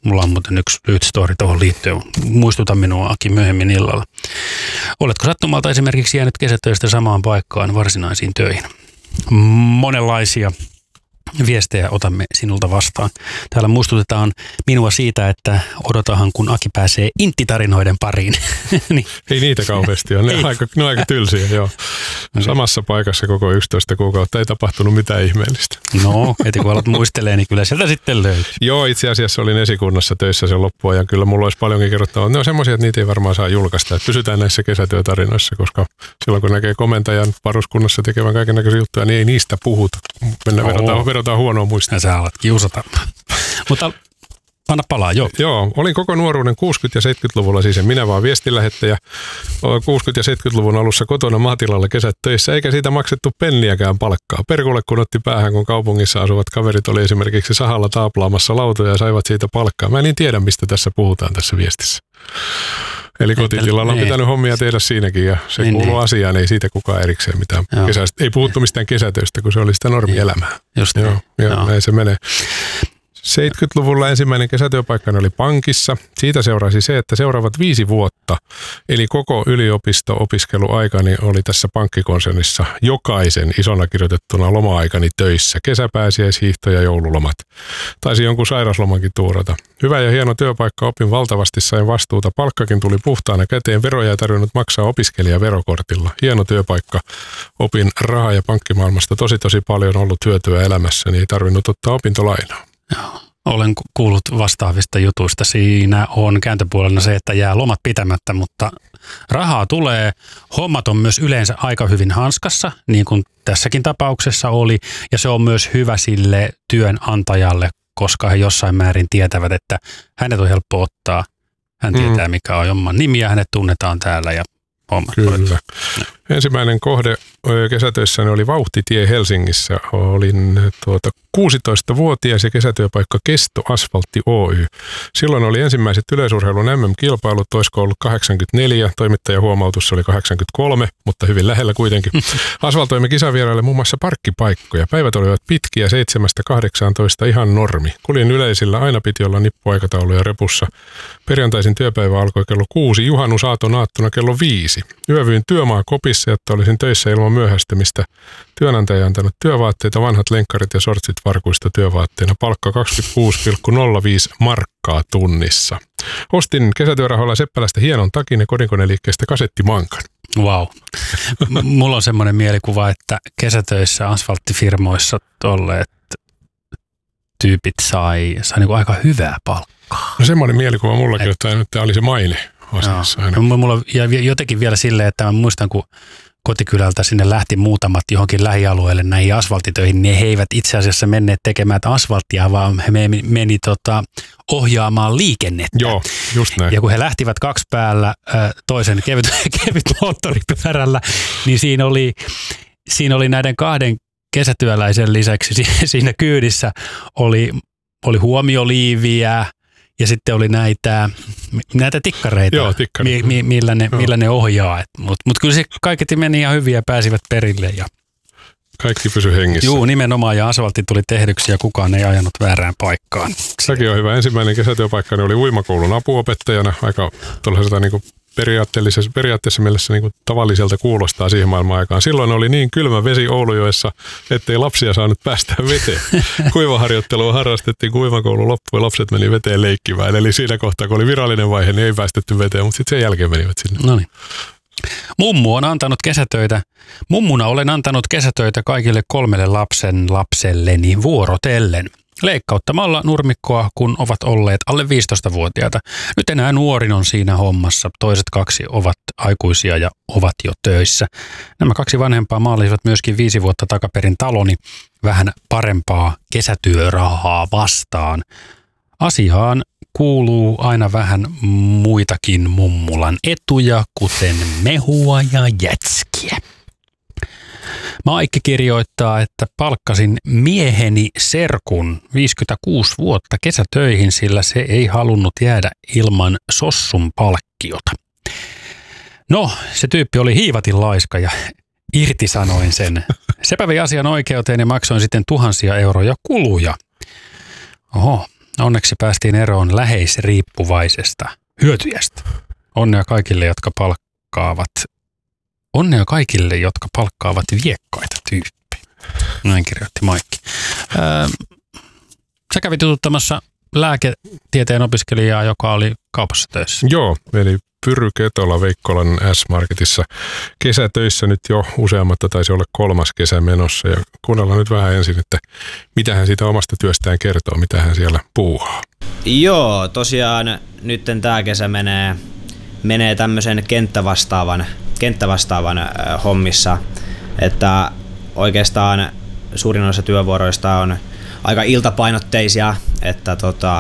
Mulla on muuten yksi lyhyt story tuohon liittyen. Muistuta minua Aki myöhemmin illalla. Oletko sattumalta esimerkiksi jäänyt kesätöistä samaan paikkaan varsinaisiin töihin? Monenlaisia viestejä otamme sinulta vastaan. Täällä muistutetaan minua siitä, että odotahan kun Aki pääsee inttitarinoiden pariin. Niin. Ei niitä kauheasti ole. Ne on aika tylsiä, joo. Samassa paikassa koko 11 kuukautta ei tapahtunut mitään ihmeellistä. No, heti kun alat muistelee, niin kyllä sieltä sitten löytyy. Joo, itse asiassa olin esikunnassa töissä sen loppuajan. Kyllä mulla olisi paljonkin kerrottavaa. Ne on semmoisia, että niitä ei varmaan saa julkaista. Että pysytään näissä kesätyötarinoissa, koska silloin kun näkee komentajan varuskunnassa tekevän kaikennäköisiä juttuja, niin ei niistä puhuta. Vedotaan huonoa muistaa. Ja sä alat kiusata. Mutta anna palaa, joo. Joo, olin koko nuoruuden 60- ja 70-luvulla siis, minä vaan viestinlähettäjä. 60- ja 70-luvun alussa kotona maatilalla kesät töissä, eikä siitä maksettu penniäkään palkkaa. Perkulle kun otti päähän, kun kaupungissa asuvat kaverit oli esimerkiksi sahalla taaplaamassa lautoja ja saivat siitä palkkaa. Mä en niin tiedä, mistä tässä puhutaan tässä viestissä. Eli kotitilalla on pitänyt hommia tehdä siinäkin ja se kuuluu asiaan, ei siitä kukaan erikseen mitään kesästä. Ei puhuttu mistään kesätöistä, kun se oli sitä normielämää. Just joo, näin se menee. 70-luvulla ensimmäinen kesätyöpaikkani oli pankissa. Siitä seurasi se, että seuraavat 5 vuotta, eli koko yliopisto-opiskeluaikani oli tässä pankkikonsernissa jokaisen isona kirjoitettuna loma-aikani töissä. Kesäpääsiäishiihto ja joululomat. Taisi jonkun sairaslomankin tuurata. Hyvä ja hieno työpaikka, opin valtavasti, sain vastuuta. Palkkakin tuli puhtaana käteen, veroja ei tarvinnut maksaa opiskelijaverokortilla. Hieno työpaikka. Opin raha- ja pankkimaailmasta tosi paljon ollut hyötyä elämässäni, ei tarvinnut ottaa opintolainaa. Joo. Olen kuullut vastaavista jutuista. Siinä on kääntöpuolena se, että jää lomat pitämättä, mutta rahaa tulee. Hommat on myös yleensä aika hyvin hanskassa, niin kuin tässäkin tapauksessa oli. Ja se on myös hyvä sille työnantajalle, koska he jossain määrin tietävät, että hänet on helppo ottaa. Hän tietää, mikä on jomman nimi ja hänet tunnetaan täällä ja hommat. Kyllä. Ensimmäinen kohde kesätöissäni oli Vauhtitie Helsingissä. Olin 16-vuotias ja kesätyöpaikka Kesto Asfaltti Oy. Silloin oli ensimmäiset yleisurheilun MM-kilpailut, olisiko ollut 84, toimittajan huomautus oli 83, mutta hyvin lähellä kuitenkin. Asfaltoimme kisavieraille muun muassa parkkipaikkoja. Päivät olivat pitkiä 7-18 ihan normi. Kuljin yleisillä, aina piti olla nippuaikatauluja repussa. Perjantaisin työpäivä alkoi kello 6, juhannusaattona kello 5. Yövyin työmaa kopissa, jotta olisin töissä ilman myöhästymistä. Työnantaja antanut työvaatteita, vanhat lenkkarit ja sortsit farkuista työvaatteena. Palkka 26,05 markkaa tunnissa. Ostin kesätyörahoilla Seppälästä hienon takin ja kodinkoneliikkeestä kasettimankan. Wow. Mulla on semmoinen mielikuva, että kesätöissä asfalttifirmoissa olleet tyypit sai niin kuin aika hyvää palkkaa. No semmoinen mielikuva mullakin, että tämä oli se maine asiassa aina. Mulla ja jotenkin vielä silleen, että mä muistan, kun kotikylältä sinne lähti muutamat johonkin lähialueelle näihin asfalttitöihin, niin he eivät itse asiassa menneet tekemään asfalttia, vaan he meni ohjaamaan liikennettä. Joo, just näin. Ja kun he lähtivät 2 päällä toisen kevyt moottoripyörällä, niin siinä oli näiden 2 kesätyöläisen lisäksi siinä kyydissä oli huomioliiviä ja sitten oli näitä tikkareita, joo, millä ne ohjaa. Mutta kyllä se kaiketi meni ihan hyvin ja pääsivät perille. Ja kaikki pysyi hengissä. Juu, nimenomaan, ja asfaltti tuli tehdyksi ja kukaan ei ajanut väärään paikkaan. Sekin on hyvä. Ensimmäinen kesätyöpaikkani oli uimakoulun apuopettajana. Aika tuollaiselta niin periaatteessa mielessä niin kuin tavalliselta kuulostaa siihen maailman aikaan. Silloin oli niin kylmä vesi Oulujoessa, ettei lapsia saanut päästä veteen. Kuivaharjoittelua harrastettiin, kuivakoulu loppui ja lapset meni veteen leikkivään. Eli siinä kohtaa, kun oli virallinen vaihe, niin ei päästetty veteen, mutta sitten sen jälkeen menivät sinne. No niin. Mummuna olen antanut kesätöitä kaikille 3 lapselleni vuorotellen. Leikkauttamalla nurmikkoa, kun ovat olleet alle 15-vuotiaita. Nyt enää nuorin on siinä hommassa. Toiset 2 ovat aikuisia ja ovat jo töissä. Nämä 2 vanhempaa maalisivat myöskin 5 vuotta takaperin taloni vähän parempaa kesätyörahaa vastaan. Asiaan kuuluu aina vähän muitakin mummulan etuja, kuten mehua ja jätskiä. Maikki kirjoittaa, että palkkasin mieheni serkun 56 vuotta kesätöihin, sillä se ei halunnut jäädä ilman sossun palkkiota. No, se tyyppi oli hiivatin laiska ja irtisanoin sen. Sepä vei asian oikeuteen ja maksoin sitten tuhansia euroja kuluja. Oho, Onneksi päästiin eroon läheisriippuvaisesta hyötyjästä. Onnea kaikille, jotka palkkaavat viekkaita tyyppejä. Näin kirjoitti Maikki. Sä kävit jututtamassa lääketieteen opiskelijaa, joka oli kaupassa töissä. Joo, eli Pyry Ketola Veikkolan S-Marketissa kesätöissä nyt jo useammatta, taisi olla 3. kesä menossa. Ja kuunnellaan nyt vähän ensin, että mitä hän siitä omasta työstään kertoo, mitä hän siellä puuhaa. Joo, tosiaan nyt tämä kesä menee tämmöisen kenttävastaavan hommissa, että oikeastaan suurin osa työvuoroista on aika iltapainotteisia, että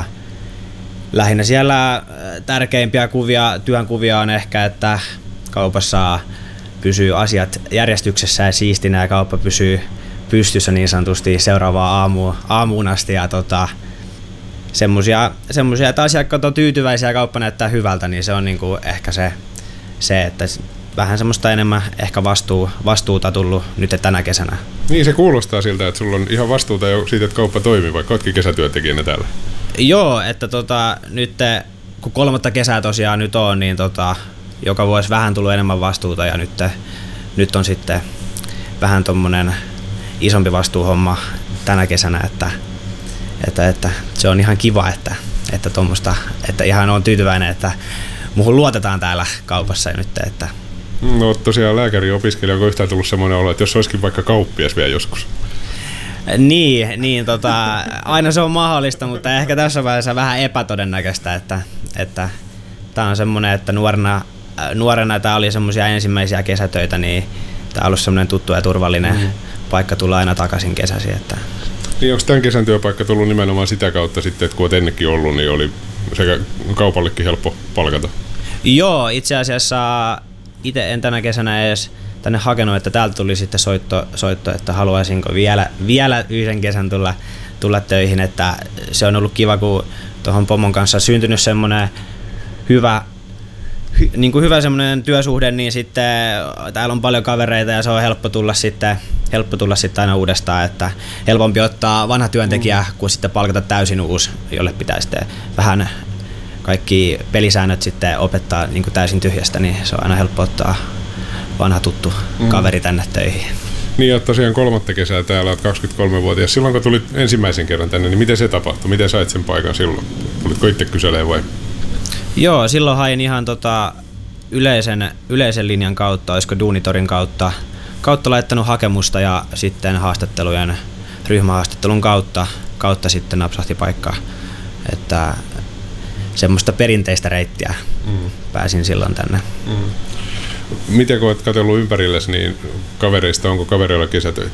lähinnä siellä tärkeimpiä työnkuvia on ehkä, että kaupassa pysyy asiat järjestyksessä ja siistinä ja kauppa pysyy pystyssä niin sanotusti seuraavaan aamuun asti ja semmoisia, että asiakkaat on tyytyväisiä ja kauppa näyttää hyvältä, niin se on niinku ehkä se, että vähän semmoista enemmän ehkä vastuuta tullut nyt tänä kesänä. Niin se kuulostaa siltä, että sulla on ihan vastuuta jo siitä, että kauppa toimii, vaikka oletkin kesätyöntekijänä täällä. Joo, että nyt kun 3. kesää tosiaan nyt on, niin joka vuosi vähän tullut enemmän vastuuta ja nyt on sitten vähän tommonen isompi vastuuhomma tänä kesänä, että se on ihan kiva, että tommoista, että ihan on tyytyväinen, että muuhun luotetaan täällä kaupassa nyt, että no tosiaan lääkäriopiskelija, onko yhtään tullut semmoinen olo, että jos olisikin vaikka kauppias vielä joskus? Niin, aina se on mahdollista, mutta ehkä tässä vaiheessa vähän epätodennäköistä, että tämä on semmoinen, että nuorena tämä oli semmoisia ensimmäisiä kesätöitä, niin tämä on ollut semmoinen tuttu ja turvallinen paikka tulla aina takaisin kesäsi. Että. Niin onko tämän kesän työpaikka tullut nimenomaan sitä kautta sitten, että kun olet ennenkin ollut, niin oli sekä kaupallekin helppo palkata? Joo, itse asiassa itse en tänä kesänä edes tänne hakenut, että täältä tuli sitten soitto, että haluaisinko vielä yhden kesän tulla töihin, että se on ollut kiva, kun tuohon pomon kanssa on syntynyt semmoinen hyvä semmoinen työsuhde, niin sitten täällä on paljon kavereita ja se on helppo tulla sitten aina uudestaan, että helpompi ottaa vanha työntekijä kuin sitten palkata täysin uusi, jolle pitää sitten vähän kaikki pelisäännöt sitten opettaa niin kuin täysin tyhjästä, niin se on aina helppo ottaa vanha tuttu kaveri tänne töihin. Niin, olet tosiaan 3. kesää täällä, olet 23-vuotias. Silloin kun tulit ensimmäisen kerran tänne, niin miten se tapahtui? Miten sait sen paikan silloin? Tulitko itse kyselemään vai? Joo, silloin hain ihan yleisen linjan kautta, olisiko Duunitorin kautta laittanut hakemusta ja sitten ryhmähaastattelun kautta sitten napsahti paikkaa. Että semmoista perinteistä reittiä pääsin silloin tänne. Miten kun olet katsellut ympärillesi, niin onko kavereilla kesätöitä?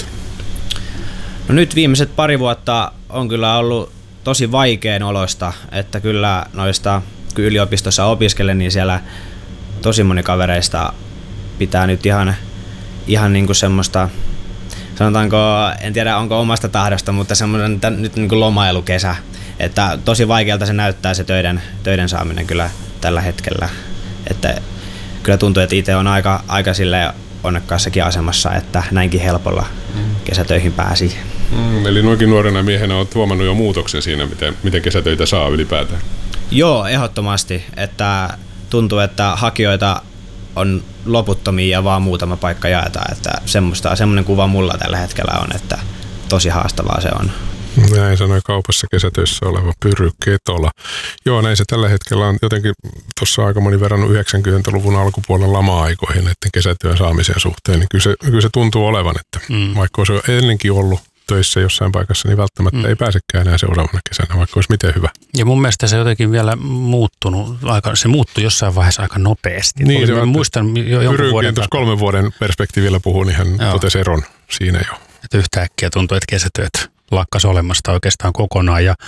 No nyt viimeiset pari vuotta on kyllä ollut tosi vaikean oloista, että kyllä noista, kun yliopistossa opiskelen, niin siellä tosi moni kavereista pitää nyt ihan niin kuin semmoista, sanotaanko, en tiedä onko omasta tahdosta, mutta semmoinen nyt niin kuin lomailukesä, että tosi vaikealta se näyttää se töiden saaminen kyllä tällä hetkellä, että kyllä tuntuu, että itse on aika silleen onnekkaassakin asemassa, että näinkin helpolla kesätöihin pääsi. Eli noinkin nuorena miehenä olet huomannut jo muutoksen siinä, miten kesätöitä saa ylipäätään? Joo, ehdottomasti. Että tuntuu, että hakijoita on loputtomia ja vaan muutama paikka jaetaan. Että semmoinen kuva mulla tällä hetkellä on, että tosi haastavaa se on. Näin sanoi kaupassa kesätöissä oleva Pyry Ketola. Joo, näin se tällä hetkellä on jotenkin tuossa aika moni verrannut 90-luvun alkupuolen lama-aikoihin näiden kesätyön saamisen suhteen. Niin kyllä se tuntuu olevan, että vaikka olisi ennenkin ollut töissä jossain paikassa, niin välttämättä ei pääsekään enää seuraavana kesänä, vaikka olisi miten hyvä. Ja mun mielestä se jotenkin vielä muuttunut, se muuttui jossain vaiheessa aika nopeasti. Niin, mä muistan jo jonkun vuoden tuossa 3 vuoden perspektiivillä puhuu, niin hän totesi eron siinä jo. Että yhtäkkiä tuntuu, että kesätyöt lakkas olemasta oikeastaan kokonaan ja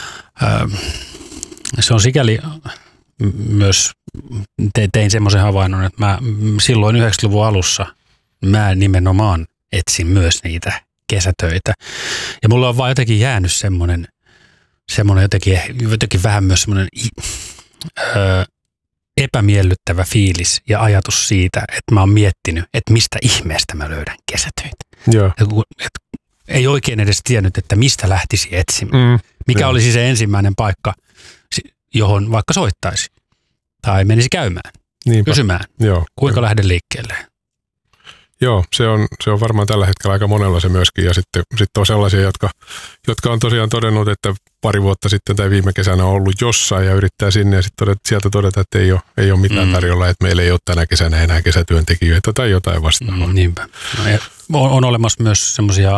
se on sikäli myös, tein semmoisen havainnon, että mä silloin 90-luvun alussa mä nimenomaan etsin myös niitä kesätöitä ja mulla on vaan jotenkin jäänyt semmoinen jotenkin vähän myös semmoinen epämiellyttävä fiilis ja ajatus siitä, että mä oon miettinyt, että mistä ihmeestä mä löydän kesätöitä. Joo. ei oikein edes tiennyt, että mistä lähtisi etsimään. Mikä olisi se ensimmäinen paikka, johon vaikka soittaisi tai menisi käymään, kysymään, kuinka lähden liikkeelle. Joo, se on varmaan tällä hetkellä aika monella se myöskin. Ja sitten on sellaisia, jotka on tosiaan todennut, että pari vuotta sitten tai viime kesänä on ollut jossain ja yrittää sinne ja sitten sieltä todeta, että ei ole mitään tarjolla, että meillä ei ole tänä kesänä enää kesätyöntekijöitä tai jotain vastaavaa. Niinpä. On olemassa myös semmoisia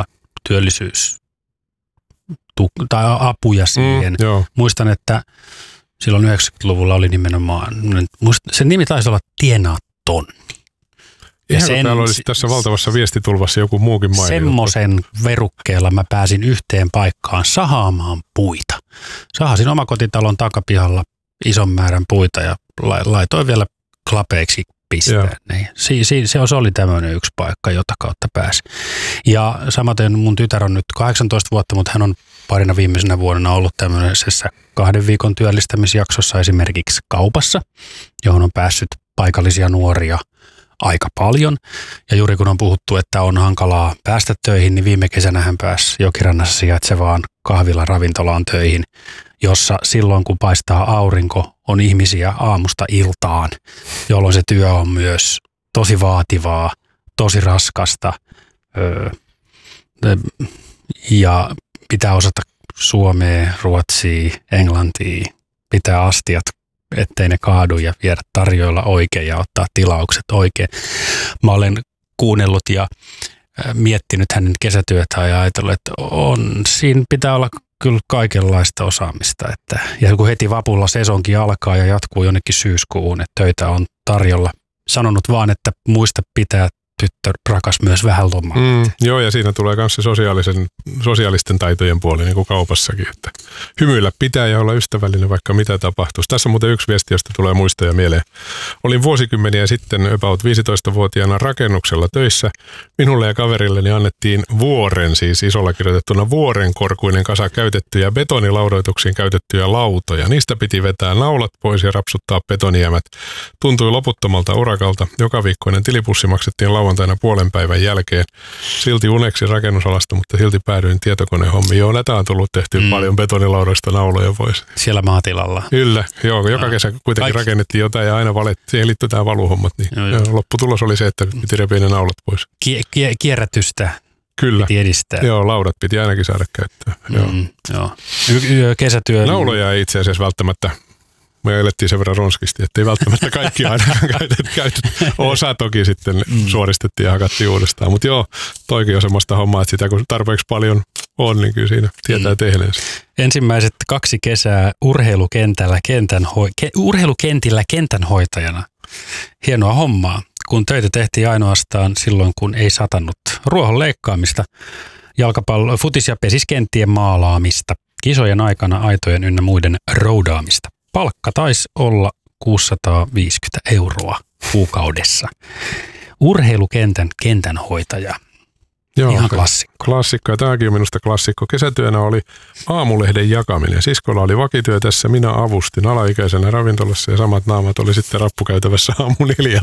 tai apuja siihen. Muistan, että silloin 90-luvulla oli nimenomaan, sen nimi taisi olla Tienaa tonni. Ihan täällä olisi tässä valtavassa viestitulvassa joku muukin mainittu. Semmoisen verukkeella mä pääsin yhteen paikkaan sahaamaan puita. Sahasin omakotitalon takapihalla ison määrän puita ja laitoin vielä klapeiksi pisteen. Se oli tämmöinen yksi paikka, jota kautta pääsi. Ja samaten mun tytär on nyt 18 vuotta, mutta hän on parina viimeisenä vuonna ollut tämmöisessä 2 viikon työllistämisjaksossa esimerkiksi kaupassa, johon on päässyt paikallisia nuoria aika paljon. Ja juuri kun on puhuttu, että on hankalaa päästä töihin, niin viime kesänä hän pääsi Jokirannassa sijaitsevaan kahvila-ravintolaan töihin, jossa silloin kun paistaa aurinko, on ihmisiä aamusta iltaan, jolloin se työ on myös tosi vaativaa, tosi raskasta ja pitää osata suomea, ruotsia, englantia, pitää astiat, ettei ne kaadu ja viedä tarjoilla oikein ja ottaa tilaukset oikein. Mä olen kuunnellut ja miettinyt hänen kesätyötään ja ajatellut, että siinä pitää olla kyllä kaikenlaista osaamista. Ja kun heti vapulla sesonki alkaa ja jatkuu jonnekin syyskuuhun, että töitä on tarjolla. Sanonut vaan, että muista pitää tyttö rakas myös vähän lomaa. Joo, ja siinä tulee myös se sosiaalisten taitojen puoli, niin kuin kaupassakin, että hymyillä pitää ja olla ystävällinen, vaikka mitä tapahtuisi. Tässä on muuten yksi viesti, josta tulee muistoja mieleen. Olin vuosikymmeniä sitten about 15-vuotiaana rakennuksella töissä. Minulle ja kaverilleni annettiin vuoren, siis isolla kirjoitettuna vuorenkorkuinen kasa käytettyjä betonilaudoituksiin käytettyjä lautoja. Niistä piti vetää naulat pois ja rapsuttaa betonijämät. Tuntui loputtomalta urakalta. Joka viikkoinen tilipussi maksettiin lauantaina puolen päivän jälkeen. Silti uneksi rakennusalasta, mutta silti päädyin tietokonehommiin. Joo, näitä on tullut tehty paljon betonilaudoista nauloja pois. Siellä maatilalla. Kyllä, joo. Joka kesä kuitenkin rakennettiin jotain ja aina siihen liittyy tämä valuhommat. Niin lopputulos oli se, että piti repiä ne naulat pois. Kierrätystä kyllä piti edistää. Joo, laudat piti ainakin saada käyttöön. Kesätyö. Nauloja ei itse asiassa välttämättä. Me elettiin sen verran ronskisti, ettei välttämättä kaikki ainakaan käytetty. Osa toki sitten suoristettiin ja hakattiin uudestaan. Mutta joo, toikin on semmoista hommaa, että sitä kun tarpeeksi paljon on, niin kyllä siinä tietää tehneensä. Ensimmäiset 2 kesää urheilukentillä kentänhoitajana. Hienoa hommaa, kun töitä tehtiin ainoastaan silloin, kun ei satannut. Ruohon leikkaamista, futis- ja pesiskenttien maalaamista, kisojen aikana aitojen ynnä muiden roudaamista. Palkka taisi olla 650 € kuukaudessa. Urheilukentän kentänhoitaja. Joo, ihan klassikko. Klassikko, ja tämäkin on minusta klassikko. Kesätyönä oli aamulehden jakaminen. Siskolla oli vakityö tässä, minä avustin alaikäisenä ravintolassa ja samat naamat oli sitten rappukäytävässä aamu 4.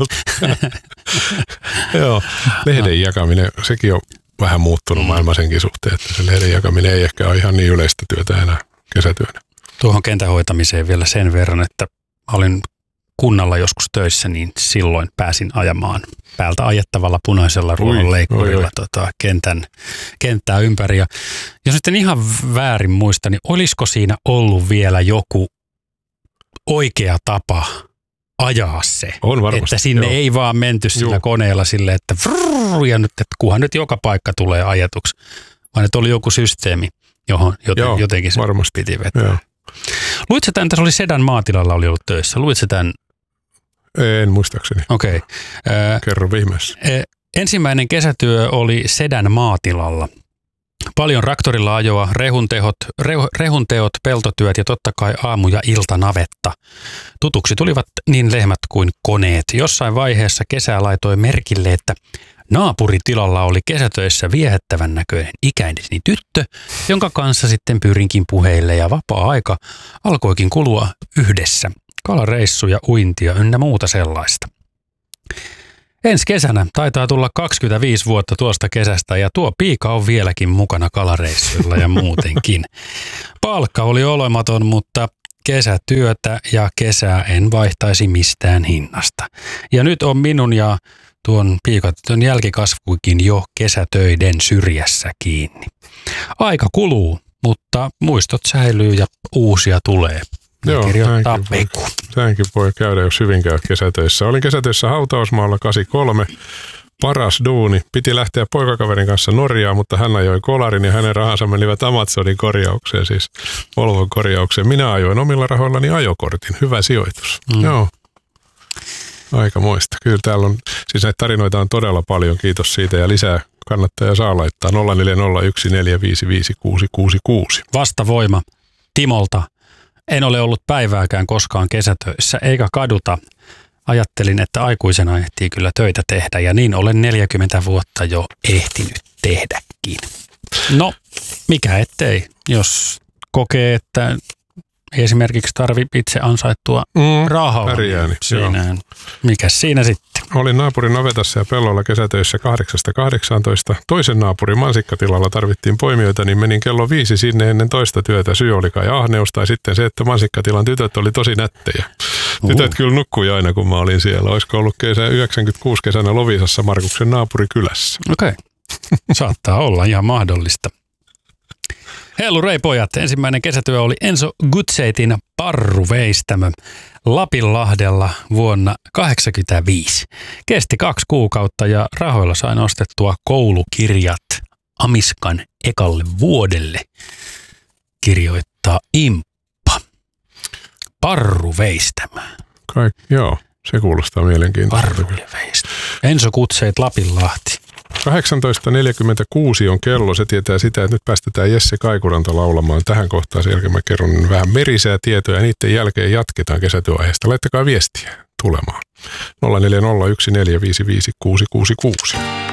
Joo, lehden jakaminen, sekin on vähän muuttunut maailma senkin suhteen, että se lehden jakaminen ei ehkä ole ihan niin yleistä työtä enää kesätyönä. Tuohon kentän hoitamiseen vielä sen verran, että olin kunnalla joskus töissä, niin silloin pääsin ajamaan päältä ajettavalla punaisella ruohonleikkurilla kenttää ympäri. Ja jos nyt en ihan väärin muista, niin olisiko siinä ollut vielä joku oikea tapa ajaa se? On varmasti. Että sinne ei vaan menty sillä koneella silleen, että ja nyt, että kunhan nyt joka paikka tulee ajetuksi, vaan että oli joku systeemi, johon jotenkin se varmasti piti vetää. Luitko tämän, tässä oli Sedän maatilalla oli ollut töissä, luitko tämän? En muistaakseni. Okei. Kerro viimeisessä. Ensimmäinen kesätyö oli Sedän maatilalla. Paljon traktorilla ajoa, rehunteot, peltotyöt ja totta kai aamu- ja iltanavetta. Tutuksi tulivat niin lehmät kuin koneet. Jossain vaiheessa kesää laitoi merkille, että naapuritilalla oli kesätöissä viehättävän näköinen ikäinen tyttö, jonka kanssa sitten pyrinkin puheille ja vapaa-aika alkoikin kulua yhdessä. Kalareissuja, uintia ynnä muuta sellaista. Ensi kesänä taitaa tulla 25 vuotta tuosta kesästä ja tuo piika on vieläkin mukana kalareissuilla ja muutenkin. Palkka oli olematon, mutta kesätyötä ja kesää en vaihtaisi mistään hinnasta. Ja nyt on minun ja tuon piikatytön jälkikasvuikin jo kesätöiden syrjässä kiinni. Aika kuluu, mutta muistot säilyy ja uusia tulee. Joo, kirjoittaa Peku. Näinkin voi käydä, jos hyvin käy kesätöissä. Olin kesätöissä hautausmaalla 83. Paras duuni. Piti lähteä poikakaverin kanssa Norjaan, mutta hän ajoi kolarin ja hänen rahansa menivät Amazonin korjaukseen, siis Volvon korjaukseen. Minä ajoin omilla rahoillani ajokortin. Hyvä sijoitus. Joo. Aika moista. Kyllä täällä on, siis näitä tarinoita on todella paljon. Kiitos siitä ja lisää kannattaa saa laittaa 0401455666. Vastavoima Timolta. En ole ollut päivääkään koskaan kesätöissä eikä kaduta. Ajattelin, että aikuisena ehtii kyllä töitä tehdä ja niin olen 40 vuotta jo ehtinyt tehdäkin. No, mikä ettei, jos kokee, että esimerkiksi tarvitse itse ansaittua rahaa. Niin mikäs siinä sitten? Olin naapurin navetassa ja pellolla kesätöissä 8-18. Toisen naapurin mansikkatilalla tarvittiin poimijoita, niin menin kello 5 sinne ennen toista työtä. Syy oli kai ahneus tai sitten se, että mansikkatilan tytöt oli tosi nättejä. Tytöt kyllä nukkui aina, kun mä olin siellä. Olisiko ollut 96 kesänä Loviisassa Markuksen naapurikylässä. Okei. Saattaa olla ihan mahdollista. Hellurei pojat, ensimmäinen kesätyö oli Enso Gutseitin parruveistämö Lapinlahdella vuonna 1985. Kesti 2 kuukautta ja rahoilla sain ostettua koulukirjat Amiskan ekalle vuodelle, kirjoittaa Imppa. Parruveistämö. Joo, se kuulostaa mielenkiintoista. Parruveistämö. Enso Gutseit Lapinlahti. 18.46 on kello. Se tietää sitä, että nyt päästetään Jesse Kaikuranta laulamaan. Tähän kohtaan sen jälkeen mä kerron vähän merisää tietoja ja niiden jälkeen jatketaan kesätyöaiheesta. Laittakaa viestiä tulemaan. 0401455666.